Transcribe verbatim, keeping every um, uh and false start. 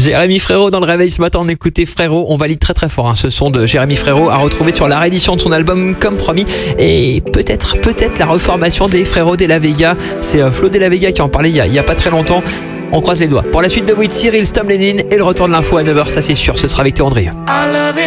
Jérémy Frérot dans le réveil ce matin, on écoutait Frérot, on valide très très fort hein, ce son de Jérémy Frérot à retrouver sur la réédition de son album Comme Promis et peut-être peut-être la reformation des Frérot de la Vega. C'est euh, Flo de la Vega qui en parlait il y, a, il y a pas très longtemps. On croise les doigts. Pour la suite de Wit, Cyril Stamlenin et le retour de l'info à neuf heures, ça c'est sûr, ce sera avec Théo André.